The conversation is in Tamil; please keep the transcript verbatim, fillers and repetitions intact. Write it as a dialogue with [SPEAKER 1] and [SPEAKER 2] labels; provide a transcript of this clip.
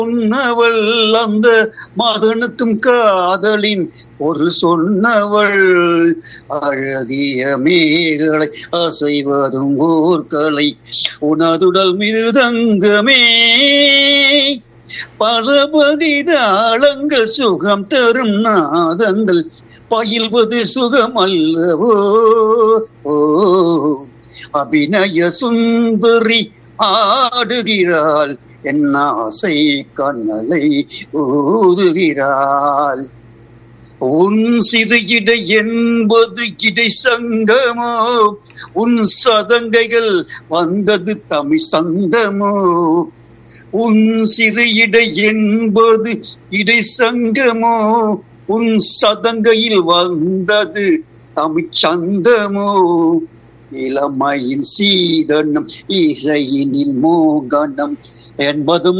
[SPEAKER 1] சொன்னவள் அந்த மதனுக்கும் காதலின் ஒரு சொன்னவள். அழகிய மேகலை அசைவதும் ஊர்கலை உனதுடல் மீது தங்கமே. பல பகிதாளங்கள் சுகம் தரும் நாதங்கள் பயில்வது சுகம் அல்லவோ. ஓ அபிநய சுந்தரி ஆடுகிறாள், என் ஆசை கண்ணலை ஊதுகிறாள். உன் சிறு இடை என்பது இடை சங்கமோ, உன் சதங்கைகள் வந்தது தமிழ் சங்கமோ. உன் சிறு இடை என்பது இடை சங்கமோ, உன் சதங்கையில் வந்தது தமிழ் சங்கமோ. இளமையின் சீதனம் இசையினில் மோகனம் என்பதும்